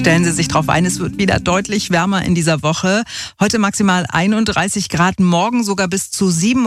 Stellen Sie sich drauf ein, es wird wieder deutlich wärmer in dieser Woche. Heute maximal 31 Grad, morgen sogar bis zu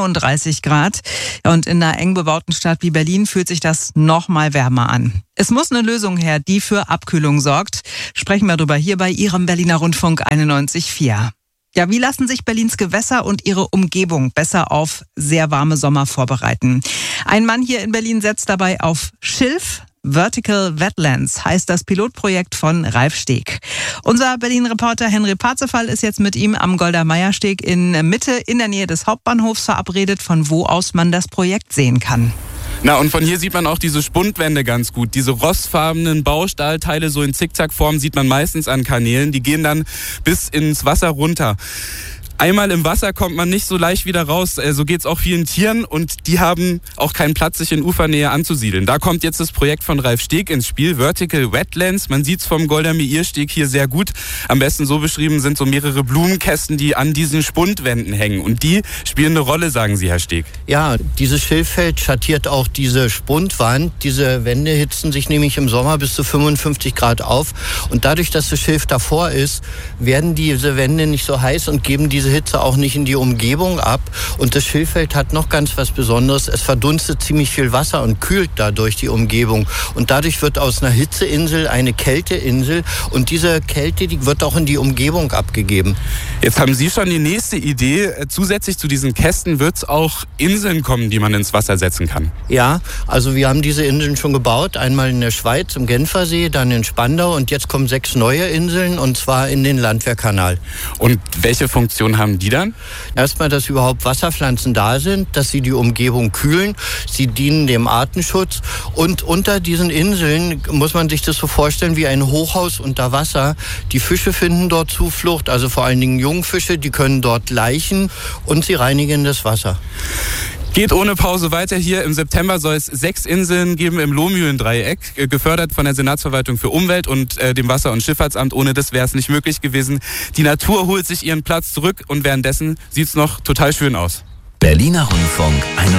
37 Grad. Und in einer eng bebauten Stadt wie Berlin fühlt sich das noch mal wärmer an. Es muss eine Lösung her, die für Abkühlung sorgt. Sprechen wir darüber hier bei Ihrem Berliner Rundfunk 91,4. Ja, wie lassen sich Berlins Gewässer und ihre Umgebung besser auf sehr warme Sommer vorbereiten? Ein Mann hier in Berlin setzt dabei auf Schilf. Vertical Wetlands heißt das Pilotprojekt von Ralf Steeg. Unser Berlin-Reporter Henry Parzefall ist jetzt mit ihm am Golda-Meir-Steg in Mitte in der Nähe des Hauptbahnhofs verabredet, von wo aus man das Projekt sehen kann. Na, und von hier sieht man auch diese Spundwände ganz gut. Diese rostfarbenen Baustahlteile so in Zickzackform sieht man meistens an Kanälen. Die gehen dann bis ins Wasser runter. Einmal im Wasser kommt man nicht so leicht wieder raus. So geht's auch vielen Tieren und die haben auch keinen Platz, sich in Ufernähe anzusiedeln. Da kommt jetzt das Projekt von Ralf Steeg ins Spiel, Vertical Wetlands. Man sieht's vom Golda-Meir-Steg hier sehr gut. Am besten so beschrieben sind so mehrere Blumenkästen, die an diesen Spundwänden hängen. Und die spielen eine Rolle, sagen Sie, Herr Steeg. Ja, dieses Schilffeld schattiert auch diese Spundwand. Diese Wände hitzen sich nämlich im Sommer bis zu 55 Grad auf. Und dadurch, dass das Schilf davor ist, werden diese Wände nicht so heiß und geben diese Hitze auch nicht in die Umgebung ab. Und das Schilffeld hat noch ganz was Besonderes. Es verdunstet ziemlich viel Wasser und kühlt dadurch die Umgebung. Und dadurch wird aus einer Hitzeinsel eine Kälteinsel. Und diese Kälte, die wird auch in die Umgebung abgegeben. Jetzt haben Sie schon die nächste Idee. Zusätzlich zu diesen Kästen wird es auch Inseln kommen, die man ins Wasser setzen kann. Ja, also wir haben diese Inseln schon gebaut. Einmal in der Schweiz, im Genfersee, dann in Spandau. Und jetzt kommen 6 neue Inseln, und zwar in den Landwehrkanal. Und welche Funktion haben die dann? Erstmal, dass überhaupt Wasserpflanzen da sind, dass sie die Umgebung kühlen. Sie dienen dem Artenschutz. Und unter diesen Inseln muss man sich das so vorstellen wie ein Hochhaus unter Wasser. Die Fische finden dort Zuflucht, also vor allen Dingen Jungfische, die können dort laichen und sie reinigen das Wasser. Geht ohne Pause weiter hier. Im September soll es 6 Inseln geben im Lohmühlendreieck, gefördert von der Senatsverwaltung für Umwelt und dem Wasser- und Schifffahrtsamt. Ohne das wäre es nicht möglich gewesen. Die Natur holt sich ihren Platz zurück und währenddessen sieht es noch total schön aus. Berliner Rundfunk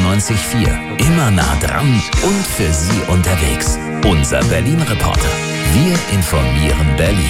91,4. Immer nah dran und für Sie unterwegs. Unser Berlin-Reporter. Wir informieren Berlin.